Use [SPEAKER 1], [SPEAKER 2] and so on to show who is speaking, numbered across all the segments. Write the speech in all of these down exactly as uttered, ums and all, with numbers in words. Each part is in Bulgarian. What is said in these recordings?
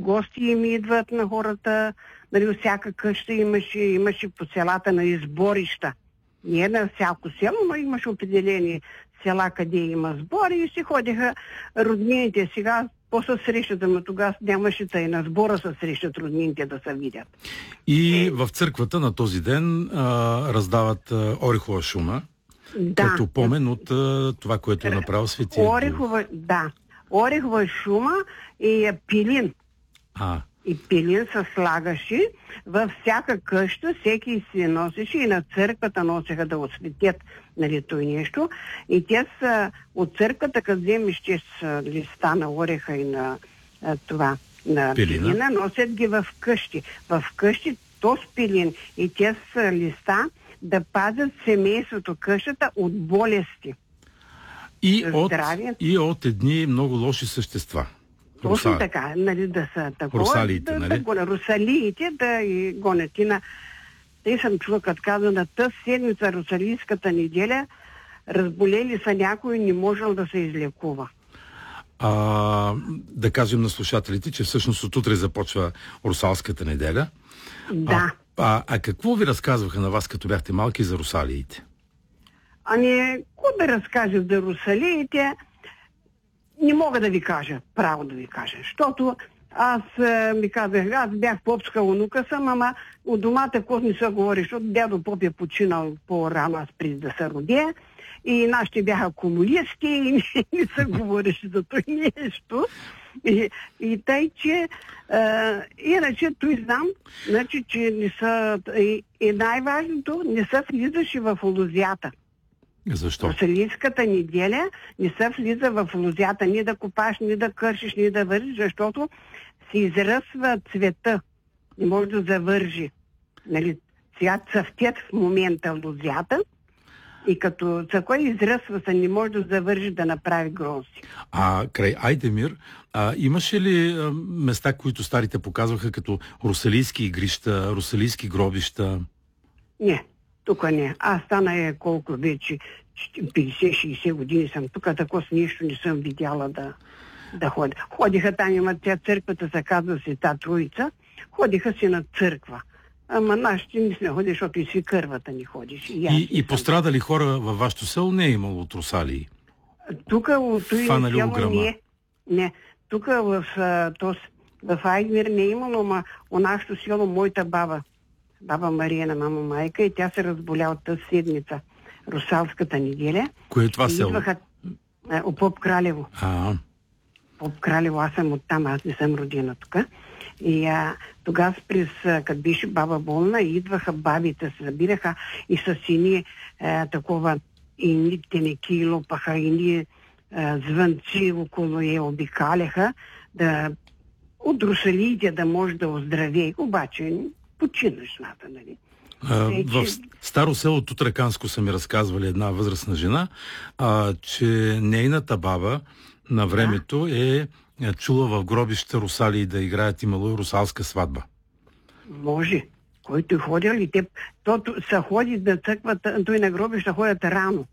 [SPEAKER 1] гости им идват на хората, нали, от всяка къща имаше, имаше по селата на изборища. Не на всяко село, но имаше определени села, къде има сбори и си ходиха роднините. Сега по-се срещат, но тогава нямаше тъй на сбора се срещат роднините да се видят.
[SPEAKER 2] И в църквата на този ден а, раздават а, орехова шума,
[SPEAKER 1] да,
[SPEAKER 2] като помен от а, това, което е направил светия.
[SPEAKER 1] Орехова, да. Орехова шума и пилин.
[SPEAKER 2] А.
[SPEAKER 1] И пилин се слагаше във всяка къща, всеки си носеше и на църквата носеха да осветят, нали, той нещо. И те са от църквата, като вземеш че с листа на ореха и на а, това, на пилина. пилина, носят ги в къщи. В къщи то с пилин и те с листа да пазят семейството, къщата от болести.
[SPEAKER 2] И от, и от едни много лоши същества.
[SPEAKER 1] Точно
[SPEAKER 2] Руса...
[SPEAKER 1] така, нали, да са такова.
[SPEAKER 2] Русалиите,
[SPEAKER 1] да,
[SPEAKER 2] нали?
[SPEAKER 1] Да гонят. Русалиите да и гонят. И на... Те съм чула, като каза, на тъс седмица, русалийската неделя, разболели са някой и не можел да се излекува.
[SPEAKER 2] А, да кажем на слушателите, че всъщност от утре започва Русалската неделя.
[SPEAKER 1] Да.
[SPEAKER 2] А, а, а какво ви разказваха на вас, като бяхте малки, за русалиите?
[SPEAKER 1] Ами, какво да разкажа за русалиите? Не мога да ви кажа, право да ви кажа, защото аз ми казах, аз бях попска онука съм, ама от домата какво не се говори, защото дядо поп е починал по-рано, аз преди да се родя, и нашите бяха комунисти и не, не се говореше за това нещо. И, и тъй, че а, иначе той знам, значи, че не са, и, и най-важното, не се влизаше в лозята.
[SPEAKER 2] Защо?
[SPEAKER 1] Русалийската неделя не се влиза в лозята, ни да копаш, ни да кършиш, ни да вържиш, защото се изръсва цвета. Не може да завържи. Нали, сега цъфтят в момента лозята и като цъкой изръсва се, не може да завържи да направи грозди.
[SPEAKER 2] А край Айдемир, а, имаше ли а, места, които старите показваха като русалийски игрища, русалийски гробища?
[SPEAKER 1] Не. Тук не. Аз стана е колко вече, петдесет-шейсет години съм тук, тако с нищо не съм видяла да, да ходя. Ходиха там, има тя църквата, се казва Света Троица, ходиха си на църква. Ама нашите не сме ходили, защото и си кървата ни ходиш. И,
[SPEAKER 2] и, и пострадали хора във вашето село не е имало от русалии?
[SPEAKER 1] Тук от този село не. Не. Тук в, в, в Айдемир не е имало, ама у нашето село моята баба, баба Мария на мама майка, и тя се разболя от тази седмица, Русалската неделя.
[SPEAKER 2] Кое е това село?
[SPEAKER 1] Идваха е, Поп Кралево.
[SPEAKER 2] А.
[SPEAKER 1] Поп Кралево, аз съм оттам, аз не съм родена тук. И а, тогава през, като беше баба болна, идваха бабите, се забираха и с сини е, такова и ни тенеки лопаха, и ни е, звънци около я обикаляха, да от русалиите да може да оздравее. Обаче почина жената, нали?
[SPEAKER 2] А, е, в че... старо село Тутраканско са ми разказвали една възрастна жена, а, че нейната баба на времето да. е чула в гробища русалии да играят, имало и русалска сватба.
[SPEAKER 1] Може. Който е ходил и те, тото са ходи да цъкват, той на гробища ходят рано.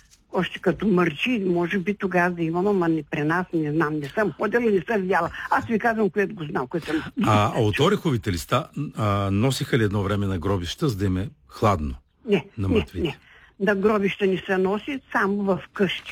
[SPEAKER 1] Още като мърчи, може би тогава да имам, ама не при нас, не знам, не съм ходила и не съм видяла. Аз ви казвам, което го знам, което съм...
[SPEAKER 2] А, а от ореховите листа а, носиха ли едно време на гробища, за да им е хладно?
[SPEAKER 1] Не,
[SPEAKER 2] на
[SPEAKER 1] не, не. На гробища не се носи, само в къщи.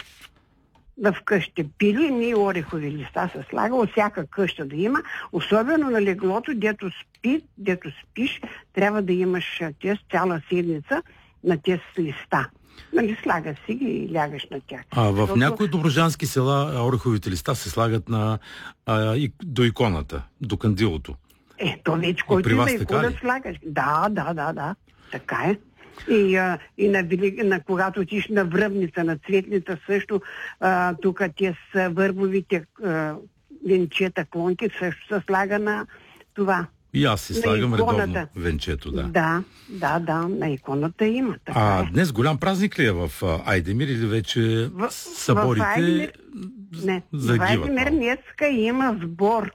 [SPEAKER 1] В къщи пилини и орехови листа се слага, от всяка къща да има, особено на леглото, дето спи, дето спиш, трябва да имаш тез цяла седмица на тези листа. Нали, слага си ги и лягаш на тях.
[SPEAKER 2] А в Защото... някои доброжански села ореховите листа се слагат на, а, и, до иконата, до кандилото.
[SPEAKER 1] Е, то вече, който и на икона слагаш. Да, да, да, да. Така е. И, а, и на, на, когато отиш на Връбница, на Цветница също, а, тук те с върбовите а, венчета, клонки, също се слага на това.
[SPEAKER 2] И аз си слагам редовно венчето, да.
[SPEAKER 1] Да, да, да, на иконата има. Така
[SPEAKER 2] а
[SPEAKER 1] е.
[SPEAKER 2] Днес голям празник ли е в Айдемир или вече в, съборите
[SPEAKER 1] в Айдемир, не,
[SPEAKER 2] загиват?
[SPEAKER 1] В Айдемир днеска има сбор.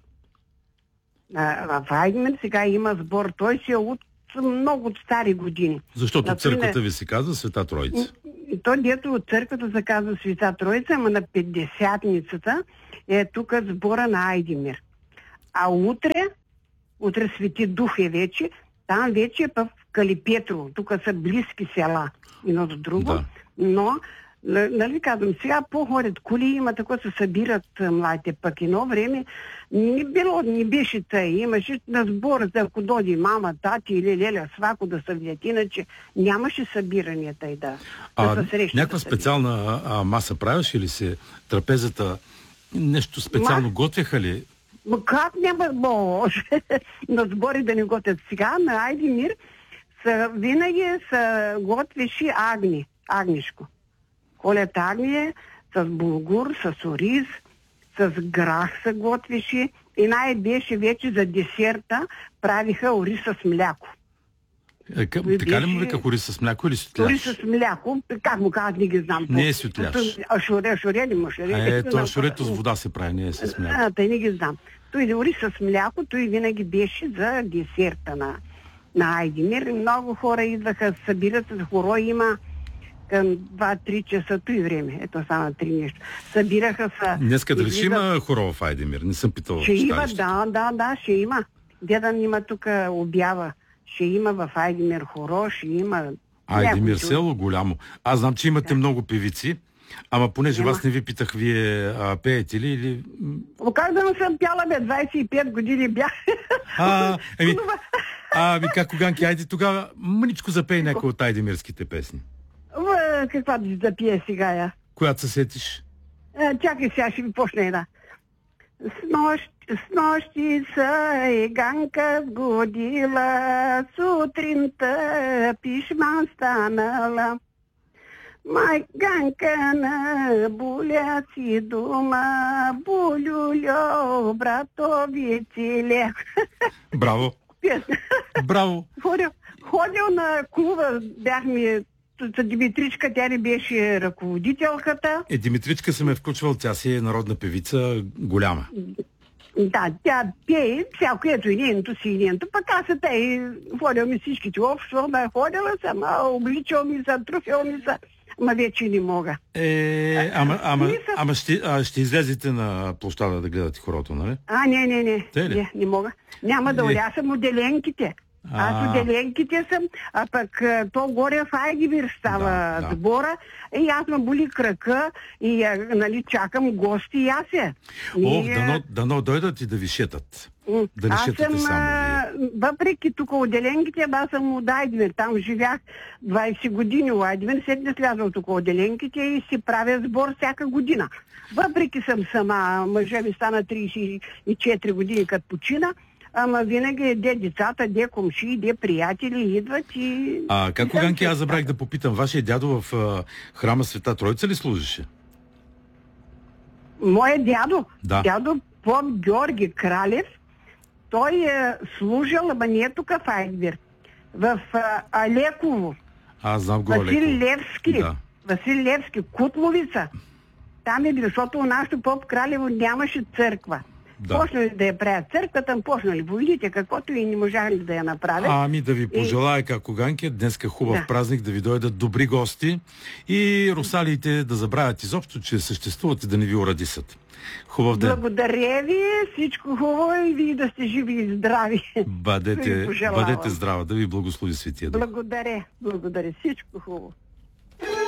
[SPEAKER 1] А, в Айдемир сега има сбор. Той си е от много от стари години.
[SPEAKER 2] Защото
[SPEAKER 1] Например,
[SPEAKER 2] църквата ви се казва Света Троица.
[SPEAKER 1] То дето от църквата се казва Света Троица, ама на петдесятницата е тук сбора на Айдемир. А утре, утре Свети Дух е вече, там вече е в Калипетрово. Тук са близки села, едно до друго.
[SPEAKER 2] Да.
[SPEAKER 1] Но, нали казвам, сега по-хорят коли има, тако се събират младите, пък едно време не било, не беше тъй. Имаше на сбор, за ако доди мама, тати или леля, свако да събират. Иначе нямаше събирания тъй да,
[SPEAKER 2] а,
[SPEAKER 1] да се срещат.
[SPEAKER 2] Някаква
[SPEAKER 1] да
[SPEAKER 2] специална а, маса правеше ли се? Трапезата нещо специално
[SPEAKER 1] Ма...
[SPEAKER 2] готвеха ли?
[SPEAKER 1] Ма как няма може на сбори да не готвят? Сега на Айдимир са, винаги са готвеше агни, агнишко. Колят агния с булгур, с ориз, с грах се готвеше и най-беше вече за десерта правиха ориз с мляко.
[SPEAKER 2] Е, къ... Така беше... ли му вика ориз с мляко или светляш?
[SPEAKER 1] Ориз с мляко, как му казват, не ги знам.
[SPEAKER 2] Не е светляш.
[SPEAKER 1] Ашуре, ашуре ли му шуре?
[SPEAKER 2] Е, то ашурето с вода се прави, не е с мляко.
[SPEAKER 1] А, тъй не ги знам. Той ориз с мляко, той винаги беше за десерта на, на Айдимир. Много хора идваха, събират, хоро има към два-три часа, той време. Ето само три нещо. Събираха се...
[SPEAKER 2] Днеска дали ще има хоро в Айдимир? Не съм питал.
[SPEAKER 1] Ще има, да, да, да, ще има. Дедан има тук обява. Ще има в Айдимир хоро, ще има...
[SPEAKER 2] Айдимир село голямо. Аз знам, че имате
[SPEAKER 1] да. много
[SPEAKER 2] певици, ама понеже
[SPEAKER 1] Нема.
[SPEAKER 2] вас не ви питах, вие а, пеете ли или...
[SPEAKER 1] Как да не съм пяла, бе, двайсет и пет години бях.
[SPEAKER 2] А, еми, а, ви как, Коганки, айде тогава мъничко запей някой от айдимирските песни.
[SPEAKER 1] В, каква да запие сега я?
[SPEAKER 2] Която се сетиш?
[SPEAKER 1] Е, чакай сега, ще ви почне една. С нощ, с нощи са и Ганка сгодила, сутринта пишман станала. Май Ганка на буля си дома, булюльо, братовици лех.
[SPEAKER 2] Браво! Браво!
[SPEAKER 1] Ходил, ходил на клуба, бяхме с Димитричка, тя не беше ръководителката.
[SPEAKER 2] Е, Димитричка се ме включвал, тя си е народна певица, голяма.
[SPEAKER 1] Да, тя пее, всяко ето и нейното си и нейното. Пък аз са те, ходил ми всичките общо, ма ходила съм, а обличал ми са, труфил ми са, ма вече не мога.
[SPEAKER 2] Е, ама, ама, ама ще, а, ще излезете на площада да гледате хорото, нали?
[SPEAKER 1] А, не, не, не, не, не мога. Няма да
[SPEAKER 2] е.
[SPEAKER 1] уря съм отделенките. Аз отделенките съм, а пък то горе в Айдимир става
[SPEAKER 2] да, да.
[SPEAKER 1] сбора и аз ме боли кръка и нали, чакам гости и аз е.
[SPEAKER 2] Ох, и, дано, дано дойдат и да ви шетат. Да не
[SPEAKER 1] аз
[SPEAKER 2] шетате
[SPEAKER 1] съм,
[SPEAKER 2] само вие.
[SPEAKER 1] Въпреки тук отделенките, аз съм от Айдимир. Там живях двайсет години в Айдимир, след не слязал тук отделенките и си правя сбор всяка година. Въпреки съм сама, мъжа ми стана трийсет и четири години като почина, ама винаги де децата, де комши, де приятели идват и...
[SPEAKER 2] А как, Коганки, аз забравих да попитам, вашия дядо в а, храма Света Троица ли служеше?
[SPEAKER 1] Моя дядо,
[SPEAKER 2] да.
[SPEAKER 1] дядо Поп Георги Кралев, той е служил, ама не е тук в Айдимир, в а, Алеково.
[SPEAKER 2] Аз знам го
[SPEAKER 1] Васил
[SPEAKER 2] Алеково.
[SPEAKER 1] Левски,
[SPEAKER 2] да.
[SPEAKER 1] Васил Левски, Кутловица. Там е, защото у нашото Поп Кралево нямаше църква.
[SPEAKER 2] Да.
[SPEAKER 1] Почнали да я правят църквата, почнали войните, каквото и не можали да я направят.
[SPEAKER 2] Ами да ви пожелая, как Коганки, днеска хубав
[SPEAKER 1] да.
[SPEAKER 2] празник, да ви дойдат добри гости и русалиите да забравят изобщо, че съществуват и да не ви урадисат. Хубав ден.
[SPEAKER 1] Благодаря ви, всичко хубаво и вие да сте живи и здрави.
[SPEAKER 2] Бъдете, бъдете здрава, да ви благослови Светия Дух.
[SPEAKER 1] Благодаря, благодаря, всичко хубаво.